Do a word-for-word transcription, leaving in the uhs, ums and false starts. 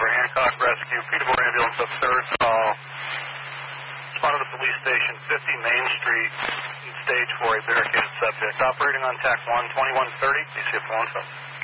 for Hancock Rescue. Peterborough Ambulance up third call. Responded to police station, fifty Main Street, stage for a barricaded subject. Operating on T A C one, twenty-one thirty, D C F one.